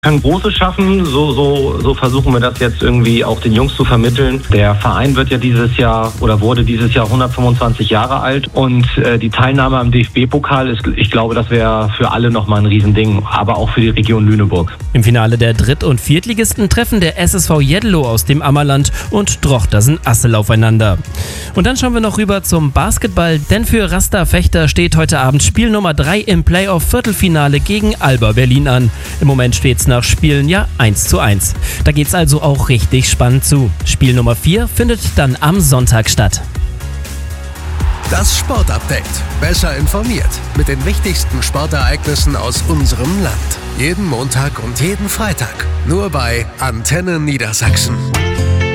Kann Großes schaffen, so versuchen wir das jetzt irgendwie auch den Jungs zu vermitteln. Der Verein wird ja dieses Jahr oder wurde dieses Jahr 125 Jahre alt und die Teilnahme am DFB-Pokal ist, ich glaube, das wäre für alle nochmal ein Riesending, aber auch für die Region Lüneburg. Im Finale der Dritt- und Viertligisten treffen der SSV Jeddelo aus dem Ammerland und Drochtersen-Assel aufeinander. Und dann schauen wir noch rüber zum Basketball, denn für Rasta Fechter steht heute Abend Spiel Nummer 3 im Playoff-Viertelfinale gegen Alba Berlin an. Im Moment steht's nach Spielen ja 1:1. Da geht's also auch richtig spannend zu. Spiel Nummer 4 findet dann am Sonntag statt. Das Sportupdate. Besser informiert mit den wichtigsten Sportereignissen aus unserem Land. Jeden Montag und jeden Freitag. Nur bei Antenne Niedersachsen.